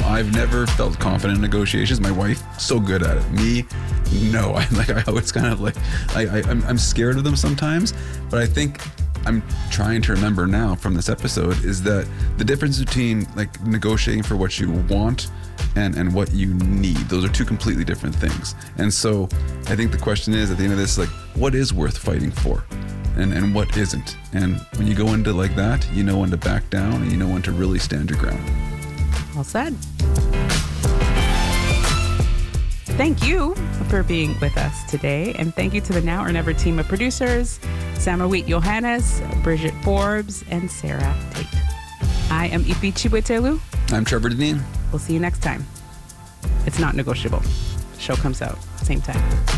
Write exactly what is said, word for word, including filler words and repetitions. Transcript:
I've never felt confident in negotiations. My wife, so good at it. Me, no. I'm like, I always kind of like, I, I, I'm, I'm scared of them sometimes, but I think I'm trying to remember now from this episode is that the difference between like negotiating for what you want and, and what you need, those are two completely different things. And so I think the question is at the end of this, like, what is worth fighting for and, and what isn't? And when you go into like that, you know when to back down and you know when to really stand your ground. Well said. Thank you for being with us today. And thank you to the Now or Never team of producers, Samawit Johannes, Bridget Forbes, and Sarah Tate. I am Ipi Chiwetelu. I'm Trevor Deneen. We'll see you next time. It's not negotiable. The show comes out same time.